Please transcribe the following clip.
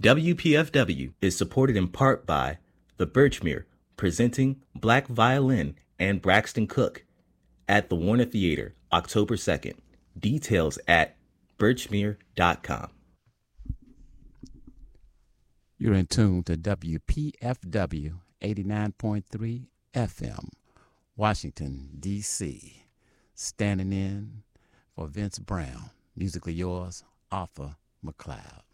WPFW is supported in part by the Birchmere, presenting Black Violin and Braxton Cook at the Warner Theater, October 2nd. Details at birchmere.com. You're in tune to WPFW 89.3 FM, Washington, D.C. Standing in for Vince Brown. Musically yours, Arthur McLeod.